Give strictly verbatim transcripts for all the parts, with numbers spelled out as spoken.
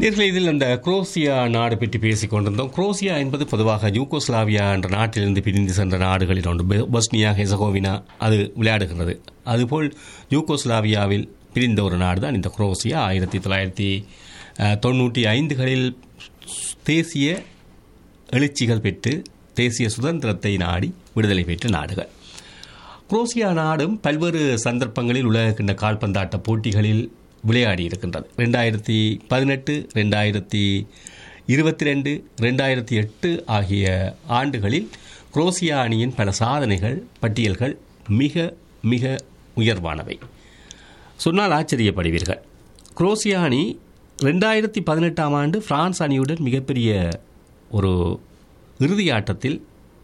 நேர்களை இதில் அந்த குரோசியா நாடு பற்றி பேசிக் கொண்டிருந்தோம். குரோசியா என்பது பொதுவாக யூகோஸ்லாவியா என்ற நாட்டிலிருந்து பிரிந்து சென்ற நாடுகளில் ஒன்று. பொஸ்னியா ஹெசகோவினா அது விளையாடுகிறது. அதுபோல் யூகோஸ்லாவியாவில் பிரிந்த ஒரு நாடு தான் இந்த குரோசியா. ஆயிரத்தி தொள்ளாயிரத்தி தொண்ணூற்றி ஐந்துகளில் தேசிய எழுச்சிகள் பெற்று தேசிய சுதந்திரத்தை நாடி விடுதலை பெற்ற நாடுகள். குரோசியா நாடும் பல்வேறு சந்தர்ப்பங்களில் உலக கிண்ண கால்பந்தாட்ட போட்டிகளில் விளையாடி இருக்கின்றது. ரெண்டாயிரத்தி பதினெட்டு ரெண்டாயிரத்தி இருபத்தி ரெண்டு ரெண்டாயிரத்தி எட்டு ஆகிய ஆண்டுகளில் குரோசியா அணியின் பல சாதனைகள் பட்டியல்கள் மிக மிக உயர்வானவை. சொன்னால் ஆச்சரியப்படுவீர்கள். குரோசியா அணி ரெண்டாயிரத்தி பதினெட்டாம் ஆண்டு பிரான்ஸ் அணியுடன் மிகப்பெரிய ஒரு இறுதி ஆட்டத்தில்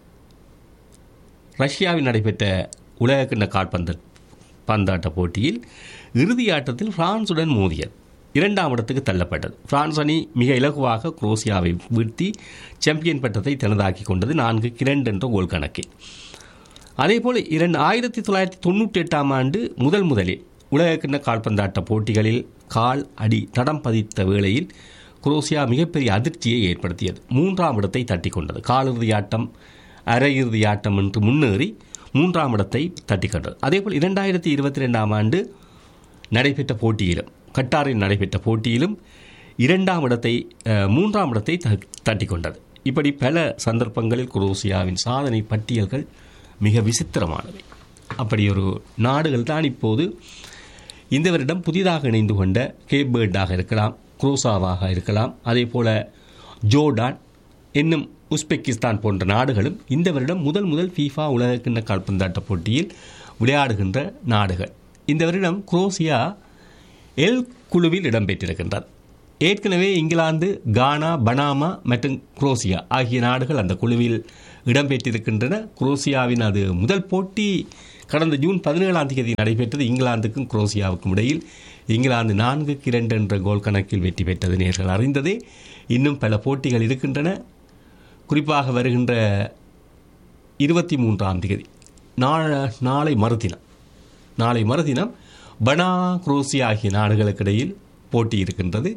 ரஷ்யாவில் நடைபெற்ற உலகக்கிண்ண கால்பந்து பந்தாட்ட போட்டியில் இறுதி ஆட்டத்தில் பிரான்சுடன் மோதியது. இரண்டாம் இடத்துக்கு தள்ளப்பட்டது. பிரான்ஸ் அணி மிக இலகுவாக குரோசியாவை வீழ்த்தி சாம்பியன் பட்டத்தை தனதாக்கி கொண்டது நான்குக்கு இரண்டு என்ற கோல் கணக்கில். அதேபோல் இரண்டு ஆயிரத்தி தொள்ளாயிரத்தி தொண்ணூற்றி எட்டாம் ஆண்டு முதல் முதலில் உலகக்கிண்ண கால்பந்தாட்ட போட்டிகளில் கால் அடி தடம் பதித்த வேளையில் குரோசியா மிகப்பெரிய அதிர்ச்சியை ஏற்படுத்தியது. மூன்றாம் இடத்தை தட்டி கொண்டது. காலிறுதி ஆட்டம் அரையிறுதி ஆட்டம் என்று முன்னேறி மூன்றாம் இடத்தை தட்டி கொண்டது. அதேபோல் இரண்டாயிரத்தி இருபத்தி ரெண்டாம் ஆண்டு நடைபெற்ற போட்டியிலும் கட்டாரில் நடைபெற்ற போட்டியிலும் இரண்டாம் இடத்தை மூன்றாம் இடத்தை தட்டி கொண்டது. இப்படி பல சந்தர்ப்பங்களில் குரோசியாவின் சாதனை பட்டியல்கள் மிக விசித்திரமானவை. அப்படி ஒரு நாடுகள் தான் இப்போது இந்த வருடம் புதிதாக இணைந்து கொண்ட கேப் பேர்டாக இருக்கலாம், குரோசாவாக இருக்கலாம், அதே போல ஜோர்டான் இன்னும் உஸ்பெகிஸ்தான் போன்ற நாடுகளும் இந்த வருடம் முதல் முதல் ஃபீஃபா உலகக்கிண்ண கால்பந்தாட்ட போட்டியில் விளையாடுகின்ற நாடுகள். இந்த வருடம் குரோசியா எல் குழுவில் இடம்பெற்றிருக்கின்றது. ஏற்கனவே இங்கிலாந்து, கானா, பனாமா மற்றும் குரோசியா ஆகிய நாடுகள் அந்த குழுவில் இடம்பெற்றிருக்கின்றன. குரோசியாவின் அது முதல் போட்டி கடந்த ஜூன் பதினேழாம் தேதி நடைபெற்றது. இங்கிலாந்துக்கும் குரோசியாவுக்கும் இடையில் இங்கிலாந்து நான்குக்கு இரண்டு என்ற கோல் கணக்கில் வெற்றி பெற்றது நேர்கள் அறிந்ததே. இன்னும் பல போட்டிகள் இருக்கின்றன. குறிப்பாக வருகின்ற இருபத்தி மூன்றாம் தேதி நாளை மறுதினம் நாளை மறுதினம் பனா, குரோசியா ஆகிய நாடுகளுக்கு இடையில் போட்டி இருக்கின்றது.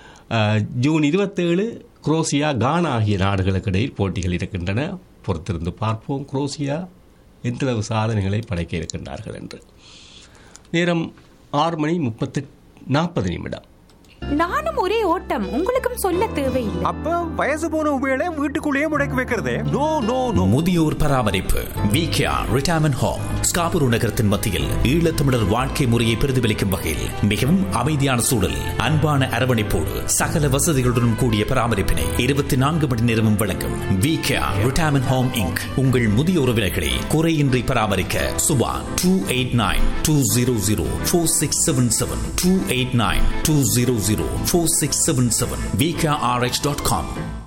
ஜூன் இருபத்தேழு குரோசியா, கானா ஆகிய நாடுகளுக்கு இடையில் போட்டிகள் இருக்கின்றன. பொறுத்திருந்து பார்ப்போம் குரோசியா எந்தளவு சாதனைகளை படைக்க இருக்கின்றார்கள் என்று. நேரம் ஆறு மணி முப்பத்தி நாற்பது நிமிடம். நானும் ஒரே ஓட்டம், உங்களுக்கும் சொல்ல தேவையில்லை. அப்ப வயசு போன உபயோக வீட்டுக்குள்ளேயே முடக்கி வைக்கிறதே. No no no. முதியோர் பராமரிப்பு விகேஆர் ரிட்டையர்மென்ட் ஹோம் ஸ்காபுரு நகரத்தின் மத்தியில் ஈழத்தமிழர் வாழ்க்கை முறையை பிரதிபலிக்கும் வகையில் மிகவும் அமைதியான சூழல், அன்பான அரவணைப்போடு சகல வசதிகளுடன் கூடிய பராமரிப்பினை இருபத்தி நான்கு மணி நேரமும் வழங்கும் விகேஆர் ரிட்டையர்மென்ட் ஹோம் இன்க். உங்கள் முதிய உறவினர்களை குறையின்றி பராமரிக்க Subha two eight nine two zero zero four six seven seven two eight nine two zero zero four six seven seven v k r h dot com.